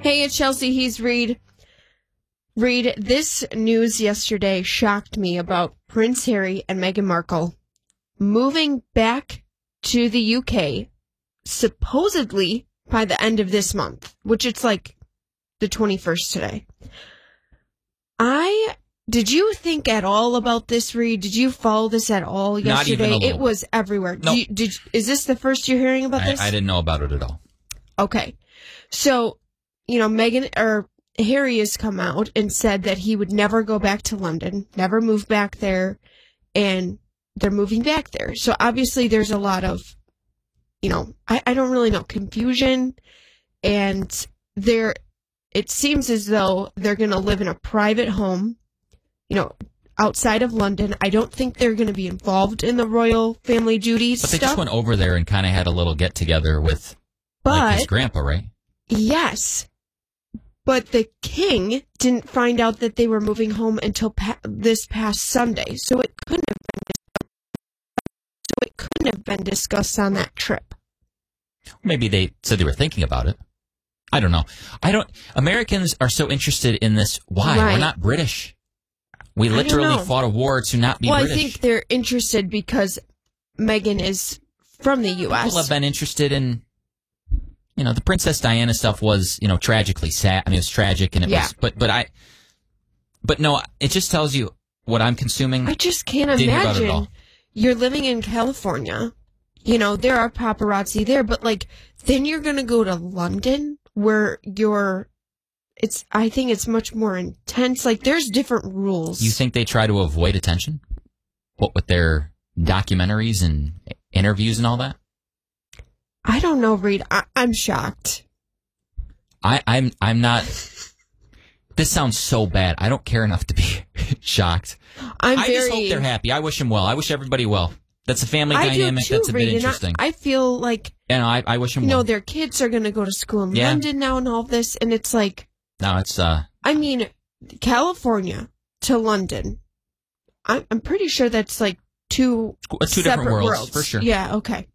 Hey, it's Chelsea. He's Reed. Reed, this news yesterday shocked me about Prince Harry and Meghan Markle moving back to the UK, supposedly by the end of this month, which it's like the 21st today. Did you think at all about this, Reed? Did you follow this at all yesterday? Not even a little. It was everywhere. No. Is this the first you're hearing about this? I didn't know about it at all. Okay. So, Harry has come out and said that he would never go back to London, never move back there, and they're moving back there. So obviously there's a lot of, I don't really know, confusion, and it seems as though they're going to live in a private home, outside of London. I don't think they're going to be involved in the royal family duties But they stuff. just went over there and kind of had a little get-together with his grandpa, right? Yes. But the king didn't find out that they were moving home until this past Sunday, so it couldn't have been discussed on that trip. Maybe they said they were thinking about it. I don't know. Americans are so interested in this. Why? Right. We're not British. We literally fought a war to not be British. Well, I think they're interested because Meghan is from the U.S. People have been interested in, the Princess Diana stuff was, tragically sad. I mean, it was tragic, and it was, but no, it just tells you what I'm consuming. I just can't Didn't hear about it at all. imagine. You're living in California. There are paparazzi there, but then you're going to go to London where I think it's much more intense. There's different rules. You think they try to avoid attention? What with their documentaries and interviews and all that? I don't know, Reed. I'm shocked. I'm not. This sounds so bad. I don't care enough to be shocked. I just hope they're happy. I wish them well. I wish everybody well. That's a family dynamic. Too, that's a bit Reed, interesting. I feel like, I wish them well. their kids are going to go to school in London now and all this, and it's like. No, it's. California to London. I'm pretty sure that's two different worlds for sure. Yeah. Okay.